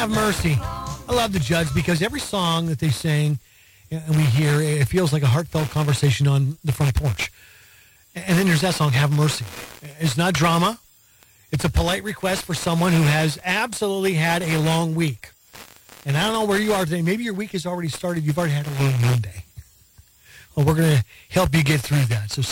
Have Mercy. I love the Judds because every song that they sing and we hear, it feels like a heartfelt conversation on the front porch. And then there's that song, Have Mercy. It's not drama. It's a polite request for someone who has absolutely had a long week. And I don't know where you are today. Maybe your week has already started. You've already had a long Monday. Well, we're going to help you get through that. So